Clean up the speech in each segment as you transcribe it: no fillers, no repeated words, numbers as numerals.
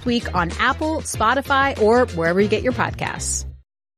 Tech Week on Apple, Spotify, or wherever you get your podcasts.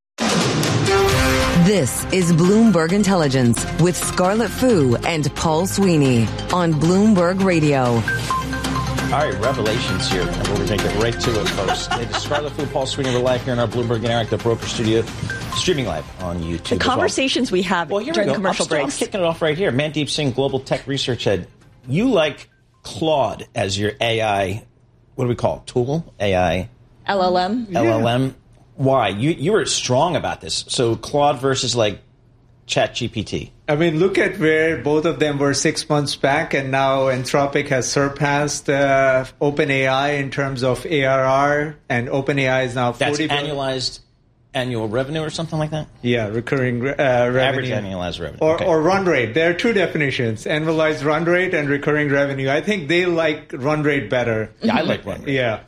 This is Bloomberg Intelligence with Scarlett Fu and Paul Sweeney on Bloomberg Radio. All right, revelations here. And we're going to get right to it, folks. It is Scarlett Fu, Paul Sweeney. We're live here in our Bloomberg Interactive Broker Studio, streaming live on YouTube. The conversations we have during commercial breaks. I'm kicking it off right here. Mandeep Singh, Global Tech Research Head. You like Claude as your AI, what do we call it, tool? AI? LLM? LLM. Why? You were strong about this. So Claude versus like ChatGPT. I mean, look at where both of them were 6 months back, and now Anthropic has surpassed OpenAI in terms of ARR, and OpenAI is now 40 That's annualized annual revenue or something like that? Yeah, recurring revenue. Average annualized revenue. Or run rate. There are two definitions, annualized run rate and recurring revenue. I think they like run rate better. Yeah, I like run rate. Yeah.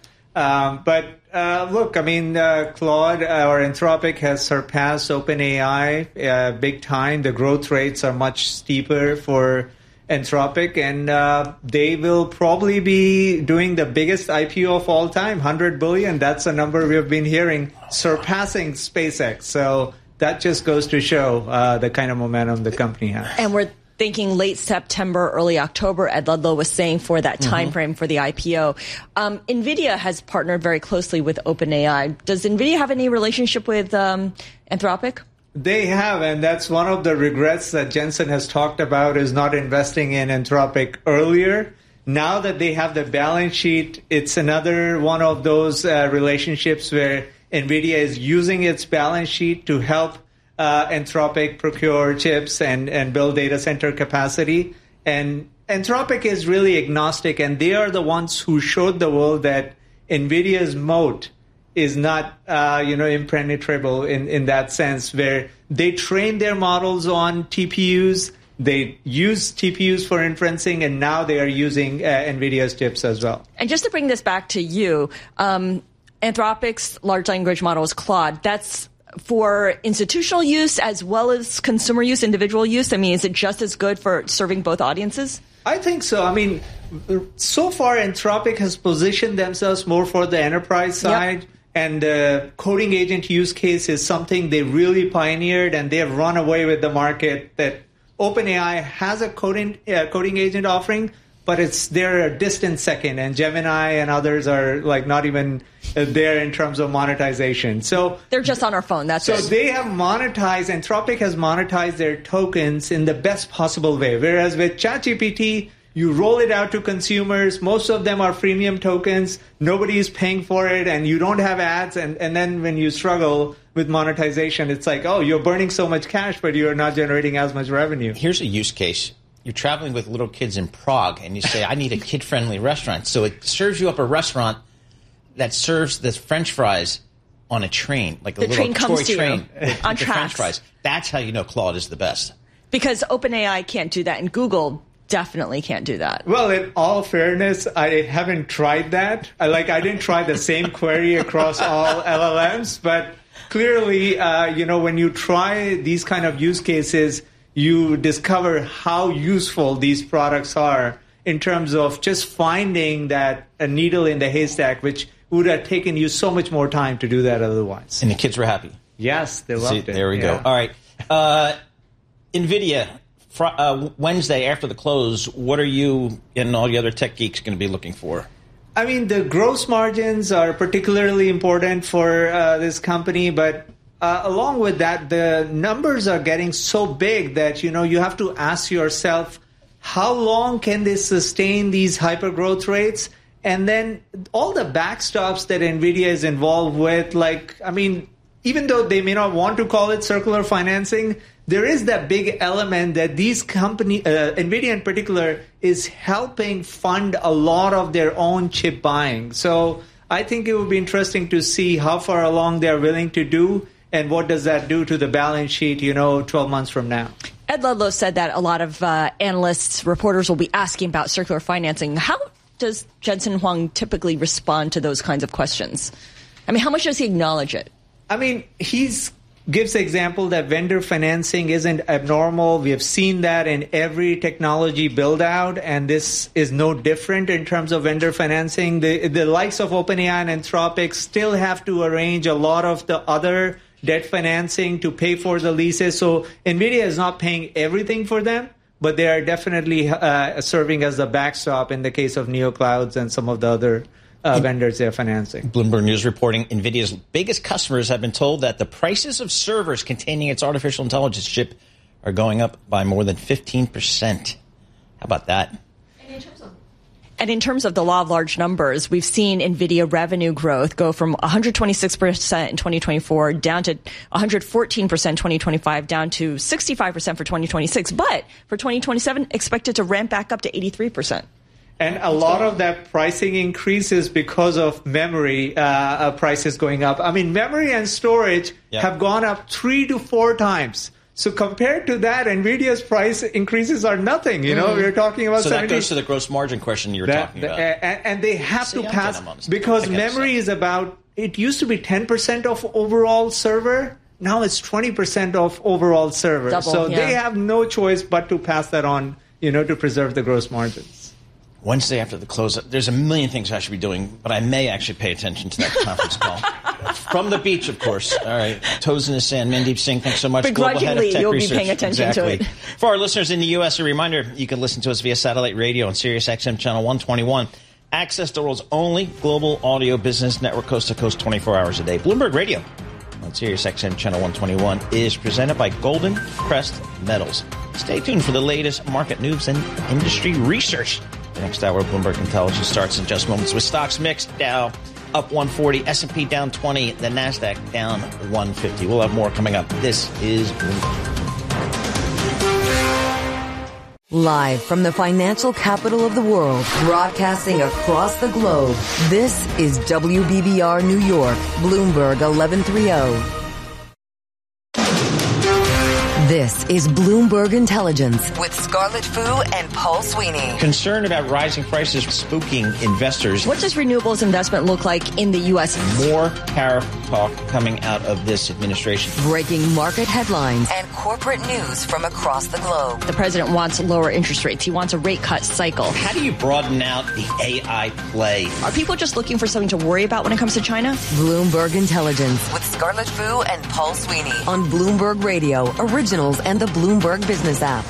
Look, I mean, Claude or Anthropic has surpassed OpenAI big time. The growth rates are much steeper for Anthropic, and they will probably be doing the biggest IPO of all time, $100 billion. That's a number we have been hearing, surpassing SpaceX. So that just goes to show the kind of momentum the company has. And we're thinking late September, early October. Ed Ludlow was saying for that time frame for the IPO. NVIDIA has partnered very closely with OpenAI. Does NVIDIA have any relationship with Anthropic? They have, and that's one of the regrets that Jensen has talked about, is not investing in Anthropic earlier. Now that they have the balance sheet, it's another one of those relationships where NVIDIA is using its balance sheet to help Anthropic procure chips and build data center capacity. And Anthropic is really agnostic, and they are the ones who showed the world that NVIDIA's moat is not, impenetrable in that sense, where they train their models on TPUs, they use TPUs for inferencing, and now they are using NVIDIA's chips as well. And just to bring this back to you, Anthropic's large language model is Claude. That's for institutional use as well as consumer use, individual use? I mean, is it just as good for serving both audiences? I think so. I mean, so far Anthropic has positioned themselves more for the enterprise side. Yep. And the coding agent use case is something they really pioneered, and they have run away with the market. That OpenAI has a coding agent offering, but they're a distant second, and Gemini and others are like not even there in terms of monetization. So they're just on our phone. That's it. So they have monetized. Anthropic has monetized their tokens in the best possible way. Whereas with ChatGPT, you roll it out to consumers. Most of them are freemium tokens. Nobody is paying for it, and you don't have ads. And then when you struggle with monetization, it's like, oh, you're burning so much cash, but you're not generating as much revenue. Here's a use case. You're traveling with little kids in Prague, and you say, I need a kid-friendly restaurant. So it serves you up a restaurant that serves the French fries on a train, like a little toy train on tracks. French fries. That's how you know Claude is the best. Because OpenAI can't do that, and Google definitely can't do that. Well, in all fairness, I haven't tried that. I didn't try the same query across all LLMs, but clearly, when you try these kind of use cases, you discover how useful these products are in terms of just finding that a needle in the haystack, which would have taken you so much more time to do that otherwise. And the kids were happy. Yes, they loved it. There we go. All right. NVIDIA, Wednesday after the close, what are you and all the other tech geeks going to be looking for? I mean, the gross margins are particularly important for this company, but along with that, the numbers are getting so big that, you have to ask yourself, how long can they sustain these hyper growth rates? And then all the backstops that NVIDIA is involved with, even though they may not want to call it circular financing, there is that big element that these companies, NVIDIA in particular, is helping fund a lot of their own chip buying. So I think it would be interesting to see how far along they're willing to do, and what does that do to the balance sheet, 12 months from now. Ed Ludlow said that a lot of analysts, reporters will be asking about circular financing. How does Jensen Huang typically respond to those kinds of questions? I mean, how much does he acknowledge it? I mean, he's gives the example that vendor financing isn't abnormal. We have seen that in every technology build out, and this is no different in terms of vendor financing. The likes of OpenAI and Anthropic still have to arrange a lot of the other debt financing to pay for the leases. So NVIDIA is not paying everything for them, but they are definitely serving as the backstop in the case of NeoClouds and some of the other vendors they're financing. Bloomberg News reporting NVIDIA's biggest customers have been told that the prices of servers containing its artificial intelligence chip are going up by more than 15%. How about that? And in terms of the law of large numbers, we've seen NVIDIA revenue growth go from 126% in 2024 down to 114% in 2025, down to 65% for 2026. But for 2027, expected to ramp back up to 83%. And a lot of that pricing increase is because of memory prices going up. I mean, memory and storage have gone up 3 to 4 times. So compared to that, NVIDIA's price increases are nothing. You know, we're talking about so 70. That goes to the gross margin question you were talking about. And they have to pass, because memory is about, it used to be 10% of overall server. Now it's 20% of overall server. Double, they have no choice but to pass that on, you know, to preserve the gross margins. Wednesday after the close, there's a million things I should be doing, but I may actually pay attention to that conference call. From the beach, of course. All right. Toes in the sand. Mandeep Singh, thanks so much. Begrudgingly, Global Head of Tech you'll Research. be paying attention to it. For our listeners in the U.S., a reminder, you can listen to us via satellite radio on Sirius XM Channel 121. Access the world's only global audio business network, coast to coast, 24 hours a day. Bloomberg Radio on Sirius XM Channel 121 is presented by Golden Crest Metals. Stay tuned for the latest market news and industry research. The next hour of Bloomberg Intelligence starts in just moments with stocks mixed. Dow up 140, S&P down 20, the NASDAQ down 150. We'll have more coming up. This is Bloomberg. Live from the financial capital of the world, broadcasting across the globe, this is WBBR New York, Bloomberg 1130. This is Bloomberg Intelligence with Scarlett Fu and Paul Sweeney. Concern about rising prices spooking investors. What does renewables investment look like in the U.S.? More tariff talk coming out of this administration. Breaking market headlines and corporate news from across the globe. The president wants lower interest rates. He wants a rate cut cycle. How do you broaden out the AI play? Are people just looking for something to worry about when it comes to China? Bloomberg Intelligence with Scarlett Fu and Paul Sweeney on Bloomberg Radio, originals and the Bloomberg Business app.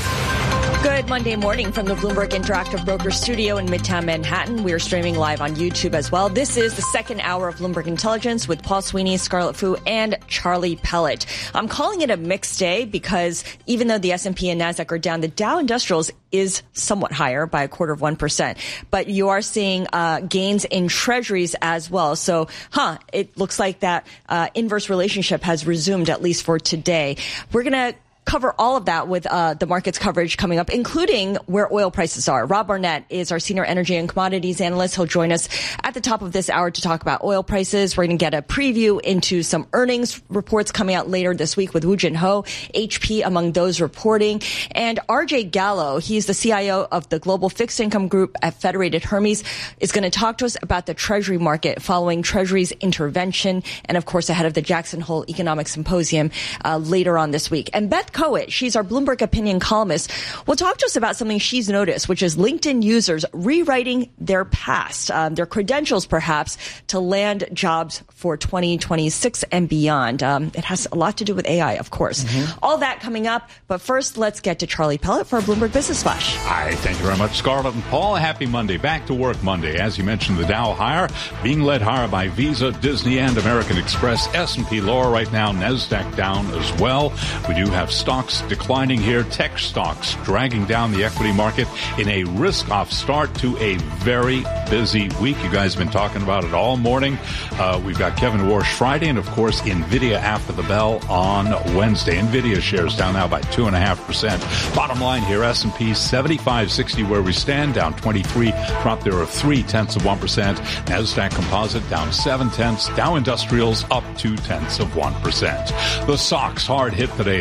Good Monday morning from the Bloomberg Interactive Broker Studio in Midtown Manhattan. We are streaming live on YouTube as well. This is the second hour of Bloomberg Intelligence with Paul Sweeney, Scarlett Fu, and Charlie Pellet. I'm calling it a mixed day because even though the S&P and NASDAQ are down, the Dow Industrials is somewhat higher by 0.25%. But you are seeing gains in treasuries as well. So, it looks like that inverse relationship has resumed, at least for today. We're going to cover all of that with the markets coverage coming up, including where oil prices are. Rob Barnett is our senior energy and commodities analyst. He'll join us at the top of this hour to talk about oil prices. We're going to get a preview into some earnings reports coming out later this week with Woo Jin Ho, HP among those reporting. And RJ Gallo, he's the CIO of the Global Fixed Income Group at Federated Hermes, is going to talk to us about the Treasury market following Treasury's intervention and, of course, ahead of the Jackson Hole Economic Symposium later on this week. And Beth Kowit, she's our Bloomberg opinion columnist, will talk to us about something she's noticed, which is LinkedIn users rewriting their past, their credentials perhaps, to land jobs for 2026 and beyond. It has a lot to do with AI, of course. All that coming up. But first, let's get to Charlie Pellet for a Bloomberg Business Flash. Hi, thank you very much, Scarlett and Paul. A happy Monday. Back to work Monday. As you mentioned, the Dow higher, being led higher by Visa, Disney, and American Express. S&P lower right now. NASDAQ down as well. We do have stocks declining here. Tech stocks dragging down the equity market in a risk-off start to a very busy week. You guys have been talking about it all morning. We've got Kevin Warsh Friday, and of course, NVIDIA after the bell on Wednesday. NVIDIA shares down now by 2.5%. Bottom line here, S&P 75.60 where we stand, down 23, drop there of 0.3%. NASDAQ Composite down 0.7. Dow Industrials up 0.2%. The SOX hard hit today. The Philadelphia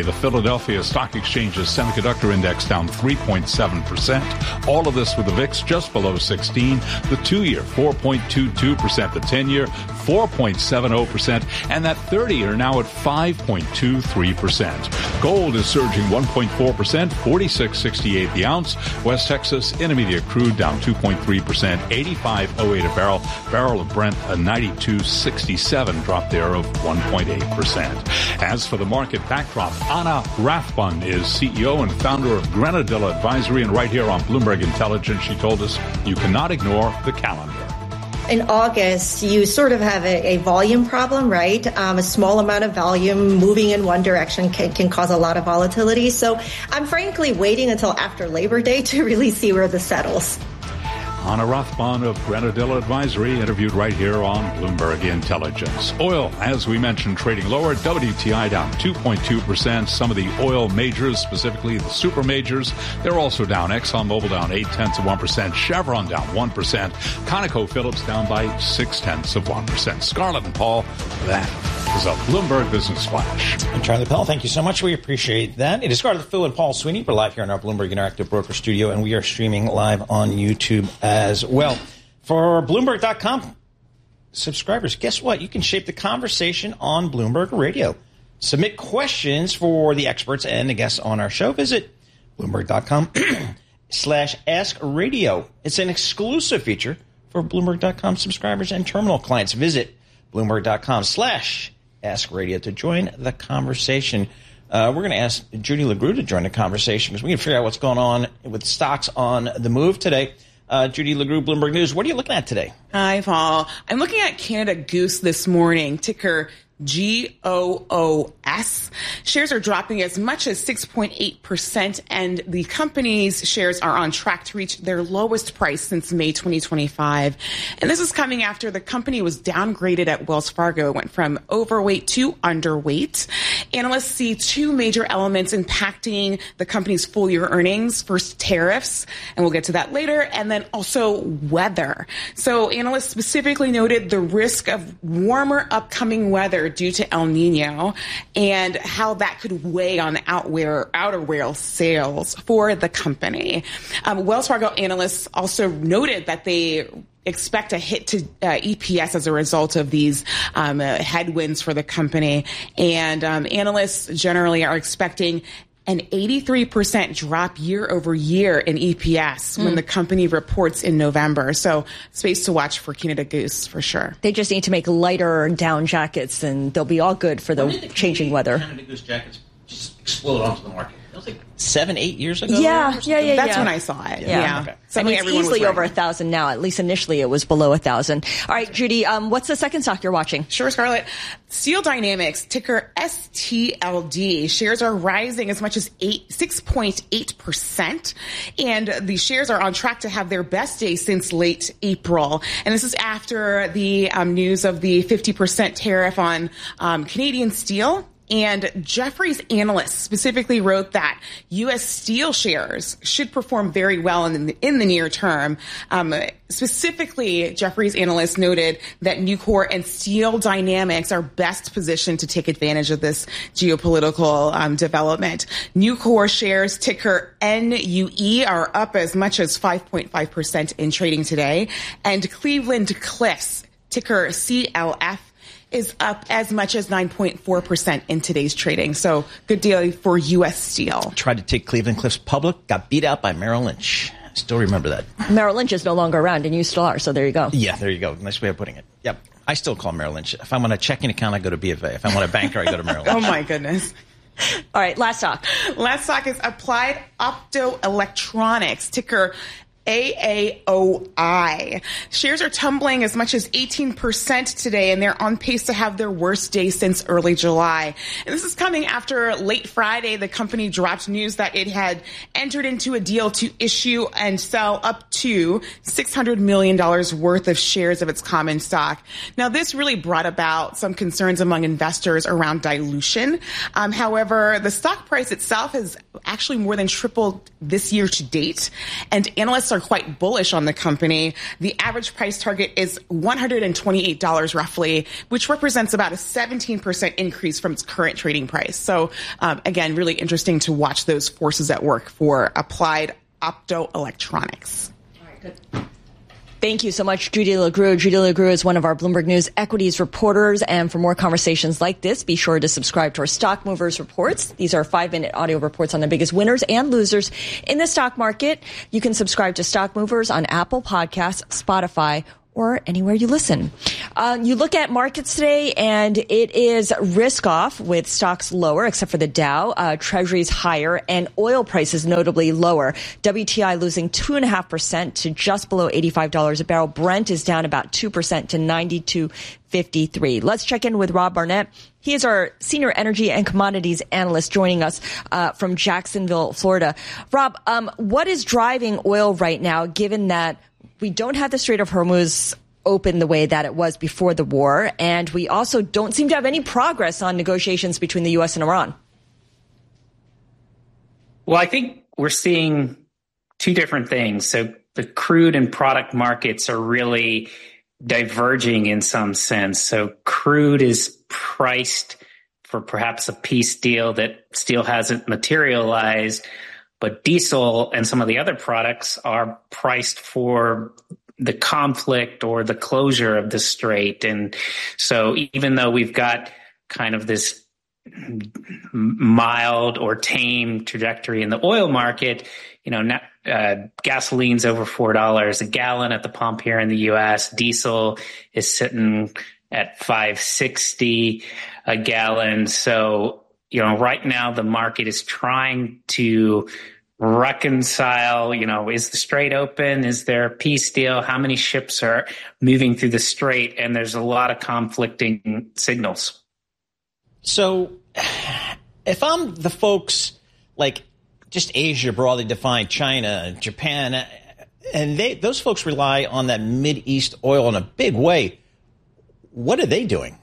Philadelphia Stock Exchange's semiconductor index down 3.7%. All of this with the VIX just below 16. The 2-year, 4.22%. The 10-year, 4.70%. And that 30-year now at 5.23%. Gold is surging 1.4%, $46.68 the ounce. West Texas Intermediate crude down 2.3%, $85.08 a barrel. Barrel of Brent, a 92.67 drop there of 1.8%. As for the market backdrop, Anna Rathbun is CEO and founder of Grenadilla Advisory, and right here on Bloomberg Intelligence, she told us you cannot ignore the calendar. In August, you sort of have a volume problem, right? A small amount of volume moving in one direction can cause a lot of volatility. So I'm frankly waiting until after Labor Day to really see where this settles. Anna Rathbun of Grenadilla Advisory, interviewed right here on Bloomberg Intelligence. Oil, as we mentioned, trading lower. WTI down 2.2%. Some of the oil majors, specifically the super majors, they're also down. ExxonMobil down 0.8%. Chevron down 1%. ConocoPhillips down by 0.6%. Scarlett and Paul, that is a Bloomberg Business Flash. And Charlie Pell, thank you so much. We appreciate that. It is Scarlett, Phil, and Paul Sweeney. We're live here in our Bloomberg Interactive Broker Studio, and we are streaming live on YouTube as well. For Bloomberg.com subscribers, guess what? You can shape the conversation on Bloomberg Radio. Submit questions for the experts and the guests on our show. Visit Bloomberg.com/AskRadio. It's an exclusive feature for Bloomberg.com subscribers and terminal clients. Visit Bloomberg.com/AskRadio to join the conversation. We're going to ask Judy LeGroux to join the conversation because we can figure out what's going on with stocks on the move today. Judy LeGroux, Bloomberg News. What are you looking at today? Hi, Paul. I'm looking at Canada Goose this morning, ticker GOOS. Shares are dropping as much as 6.8%, and the company's shares are on track to reach their lowest price since May 2025. And this is coming after the company was downgraded at Wells Fargo. It went from overweight to underweight. Analysts see two major elements impacting the company's full year earnings. First, tariffs, and we'll get to that later, and then also weather. So analysts specifically noted the risk of warmer upcoming weather due to El Nino and how that could weigh on outer whale sales for the company. Wells Fargo analysts also noted that they expect a hit to EPS as a result of these headwinds for the company. And analysts generally are expecting an 83% drop year over year in EPS when the company reports in November. So space to watch for Canada Goose for sure. They just need to make lighter down jackets and they'll be all good for the changing weather. Canada Goose jackets just explode onto the market. That was like 7-8 years ago? Yeah. That's when I saw it. Yeah. Okay. I mean, it's easily over 1,000 now. At least initially it was below 1,000. All right, Judy, what's the second stock you're watching? Sure, Scarlett. Steel Dynamics, ticker STLD. Shares are rising as much as 6.8%. And the shares are on track to have their best day since late April. And this is after the news of the 50% tariff on Canadian steel. And Jefferies analysts specifically wrote that U.S. steel shares should perform very well in the near term. Specifically, Jefferies analysts noted that Nucor and Steel Dynamics are best positioned to take advantage of this geopolitical development. Nucor shares, ticker NUE, are up as much as 5.5% in trading today. And Cleveland Cliffs, ticker CLF, is up as much as 9.4% in today's trading. So good deal for U.S. Steel. Tried to take Cleveland Cliffs public, got beat out by Merrill Lynch. I still remember that. Merrill Lynch is no longer around, and you still are, so there you go. Yeah, there you go. Nice way of putting it. Yep. I still call Merrill Lynch. If I want a checking account, I go to BofA. If I want a banker, I go to Merrill Lynch. Oh, my goodness. All right, last stock. Last stock is Applied Optoelectronics, ticker AAOI. Shares are tumbling as much as 18% today, and they're on pace to have their worst day since early July. And this is coming after late Friday, the company dropped news that it had entered into a deal to issue and sell up to $600 million worth of shares of its common stock. Now, this really brought about some concerns among investors around dilution. However, the stock price itself has actually more than tripled this year to date. And analysts are quite bullish on the company. The average price target is $128 roughly, which represents about a 17% increase from its current trading price. So again, really interesting to watch those forces at work for Applied Optoelectronics. All right, good. Thank you so much, Judy LaGrue. Judy LaGrue is one of our Bloomberg News equities reporters. And for more conversations like this, be sure to subscribe to our Stock Movers reports. These are 5-minute audio reports on the biggest winners and losers in the stock market. You can subscribe to Stock Movers on Apple Podcasts, Spotify, or anywhere you listen. You look at markets today, and it is risk off with stocks lower, except for the Dow, treasuries higher, and oil prices notably lower. WTI losing 2.5% to just below $85 a barrel. Brent is down about 2% to $92.53. Let's check in with Rob Barnett. He is our senior energy and commodities analyst joining us from Jacksonville, Florida. Rob, what is driving oil right now, given that we don't have the Strait of Hormuz open the way that it was before the war, and we also don't seem to have any progress on negotiations between the U.S. and Iran? Well, I think we're seeing two different things. So the crude and product markets are really diverging in some sense. So crude is priced for perhaps a peace deal that still hasn't materialized, but diesel and some of the other products are priced for the conflict or the closure of the strait. And so even though we've got kind of this mild or tame trajectory in the oil market, gasoline's over $4 a gallon at the pump here in the U.S. Diesel is sitting at $5.60 a gallon. So, right now the market is trying to reconcile, is the strait open? Is there a peace deal? How many ships are moving through the strait? And there's a lot of conflicting signals. So if I'm the folks like just Asia, broadly defined, China, Japan, and those folks rely on that Mideast oil in a big way, what are they doing?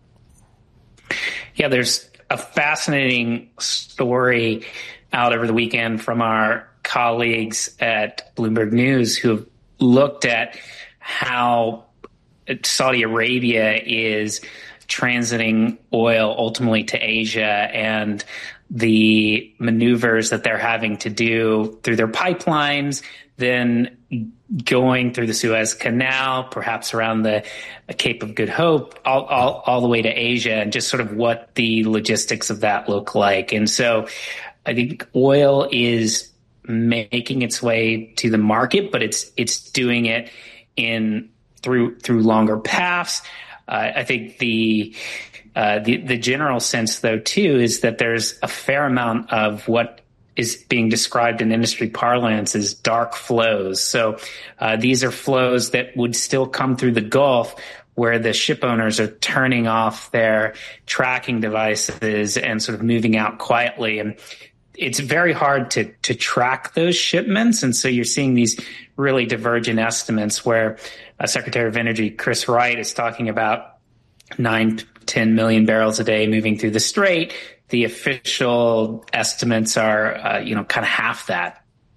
Yeah, there's a fascinating story out over the weekend from our colleagues at Bloomberg News who have looked at how Saudi Arabia is transiting oil ultimately to Asia and the maneuvers that they're having to do through their pipelines, then going through the Suez Canal, perhaps around the Cape of Good Hope, all the way to Asia, and just sort of what the logistics of that look like. And so I think oil is making its way to the market, but it's doing it through longer paths. I think the general sense, though, too, is that there's a fair amount of what is being described in industry parlance as dark flows. So these are flows that would still come through the Gulf, where the ship owners are turning off their tracking devices and sort of moving out quietly. And it's very hard to track those shipments. And so you're seeing these really divergent estimates where Secretary of Energy Chris Wright is talking about 9 to 10 million barrels a day moving through the strait. The official estimates are, kind of half that.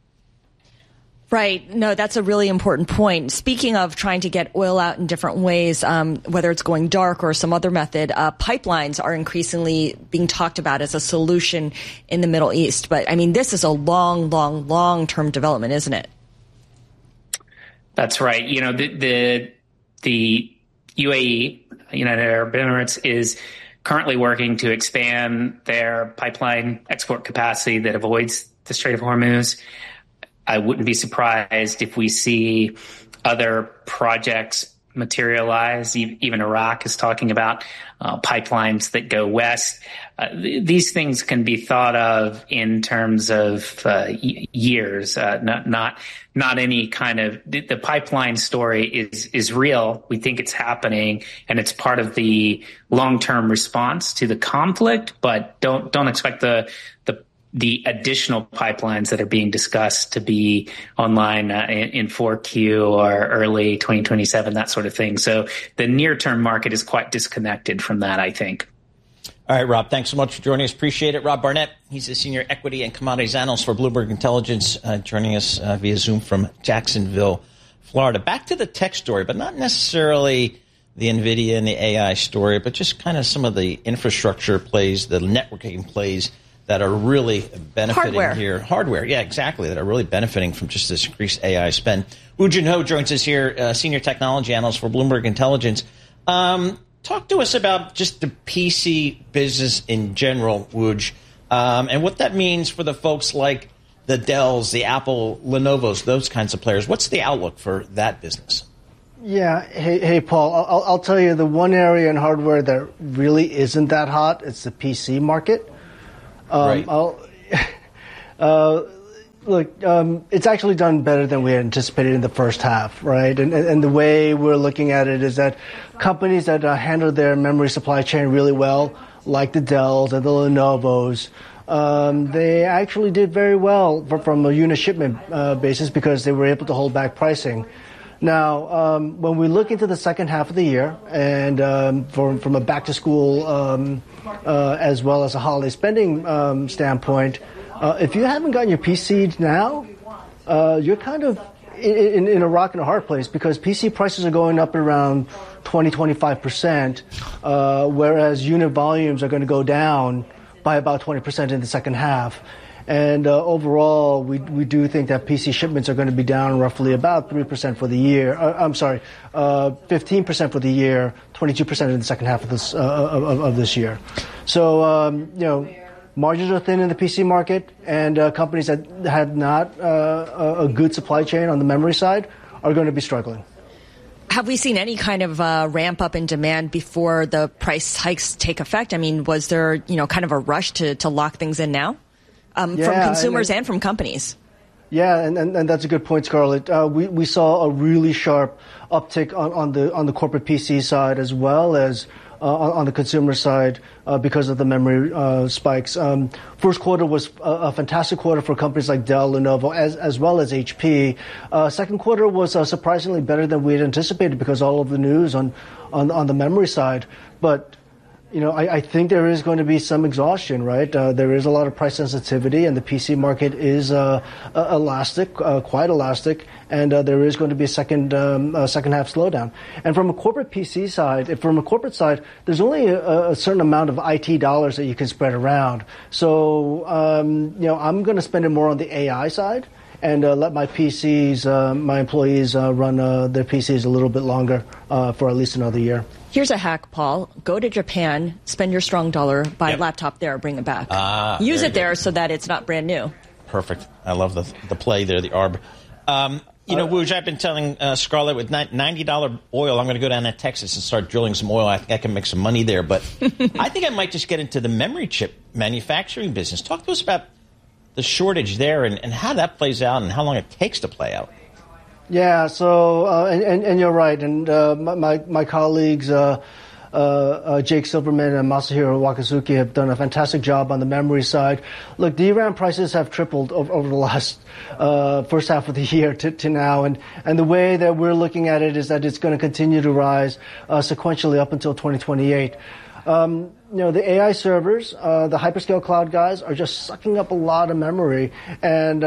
Right. No, that's a really important point. Speaking of trying to get oil out in different ways, whether it's going dark or some other method, pipelines are increasingly being talked about as a solution in the Middle East. But I mean, this is a long-term development, isn't it? That's right. The UAE, United Arab Emirates, is currently working to expand their pipeline export capacity that avoids the Strait of Hormuz. I wouldn't be surprised if we see other projects materialize. Even Iraq is talking about pipelines that go west. These things can be thought of in terms of years, not any kind of. The pipeline story is real. We think it's happening, and it's part of the long-term response to the conflict. But don't expect the additional pipelines that are being discussed to be online in 4Q or early 2027, that sort of thing. So the near-term market is quite disconnected from that, I think. All All right, Rob, thanks so much for joining us. Appreciate it. Rob Barnett, he's a senior equity and commodities analyst for Bloomberg Intelligence, joining us via Zoom from Jacksonville, Florida. Back to the tech story, but not necessarily the NVIDIA and the AI story, but just kind of some of the infrastructure plays, the networking plays that are really benefiting here. Hardware, yeah, exactly, that are really benefiting from just this increased AI spend. Woo Jin Ho joins us here, senior technology analyst for Bloomberg Intelligence. Talk to us about just the PC business in general, Wooj, and what that means for the folks like the Dells, the Apple, Lenovo's, those kinds of players. What's the outlook for that business? Yeah. Hey, Paul, I'll tell you the one area in hardware that really isn't that hot, it's the PC market. Right. Look, it's actually done better than we had anticipated in the first half, right? And the way we're looking at it is that companies that handle their memory supply chain really well, like the Dells and the Lenovo's, they actually did very well from a unit shipment basis because they were able to hold back pricing. Now, when we look into the second half of the year, and from a back-to-school as well as a holiday spending standpoint, if you haven't gotten your PC now, you're kind of in a rock and a hard place because PC prices are going up around 20-25%, whereas unit volumes are going to go down by about 20% in the second half. And overall, we do think that PC shipments are going to be down roughly about 3% for the year. 15% for the year, 22% in the second half of this year. So, margins are thin in the PC market, and companies that had not a good supply chain on the memory side are going to be struggling. Have we seen any kind of ramp up in demand before the price hikes take effect? I mean, was there, kind of a rush to lock things in now? From consumers and from companies. Yeah, and that's a good point, Scarlett. We saw a really sharp uptick on the corporate PC side as well as on the consumer side because of the memory spikes. First quarter was a fantastic quarter for companies like Dell, Lenovo, as well as HP. Second quarter was surprisingly better than we had anticipated because all of the news on the memory side. But I think there is going to be some exhaustion, right? There is a lot of price sensitivity, and the PC market is elastic, quite elastic, and there is going to be a second half slowdown. And from a corporate PC side, there's only a certain amount of IT dollars that you can spread around. So, I'm going to spend it more on the AI side and let my PCs, my employees run their PCs a little bit longer for at least another year. Here's a hack, Paul. Go to Japan, spend your strong dollar, buy a laptop there, bring it back. Use it there so that it's not brand new. Perfect. I love the play there, the ARB. Wooj, I've been telling Scarlett with $90 oil, I'm going to go down to Texas and start drilling some oil. I think I can make some money there. But I think I might just get into the memory chip manufacturing business. Talk to us about the shortage there and how that plays out and how long it takes to play out. Yeah, so and you're right, and my colleagues Jake Silverman and Masahiro Wakazuki have done a fantastic job on the memory side. Look, DRAM prices have tripled over the last first half of the year to now, and the way that we're looking at it is that it's going to continue to rise sequentially up until 2028. The AI servers, the hyperscale cloud guys are just sucking up a lot of memory, and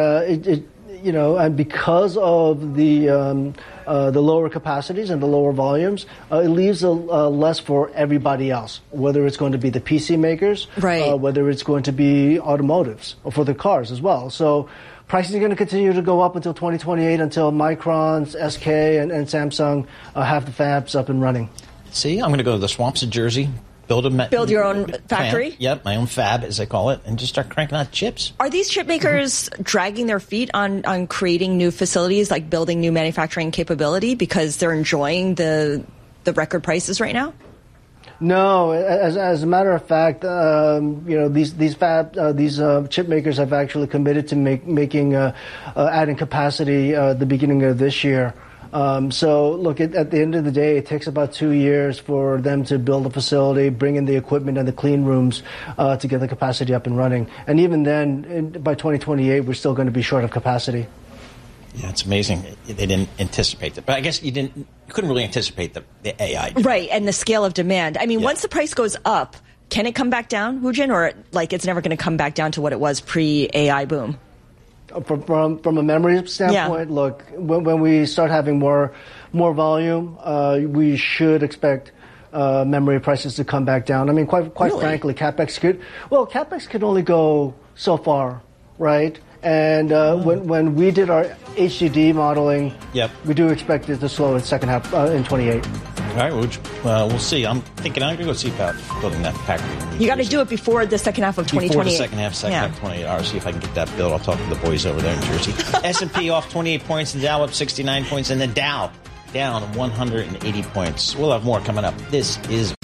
and because of the lower capacities and the lower volumes, it leaves less for everybody else, whether it's going to be the PC makers, right, whether it's going to be automotives, or for the cars as well. So prices are going to continue to go up until 2028, until Micron, SK, and Samsung have the fabs up and running. See, I'm going to go to the swamps of Jersey. Build your own factory? Yep, my own fab, as I call it, and just start cranking out chips. Are these chip makers dragging their feet on creating new facilities, like building new manufacturing capability, because they're enjoying the record prices right now? No, as a matter of fact, these chip makers have actually committed to adding capacity the beginning of this year. So, look, at the end of the day, it takes about 2 years for them to build a facility, bring in the equipment and the clean rooms to get the capacity up and running. And even then, by 2028, we're still going to be short of capacity. Yeah, it's amazing. They didn't anticipate that. But I guess you couldn't really anticipate the AI. Right, and the scale of demand. I mean, once the price goes up, Can it come back down, Woojin, or like it's never going to come back down to what it was pre-AI boom? From a memory standpoint, look, when we start having more volume, we should expect memory prices to come back down. I mean, quite really? Frankly, CapEx could only go so far, right? And when we did our HDD modeling, we do expect it to slow in second half in 28. All right, we'll see. I'm thinking I'm going to go see about building that factory. You got to do it before the second half of 2028. Before the second half of 28. I'll see if I can get that built. I'll talk to the boys over there in Jersey. S&P off 28 points, the Dow up 69 points, and the Dow down 180 points. We'll have more coming up. This is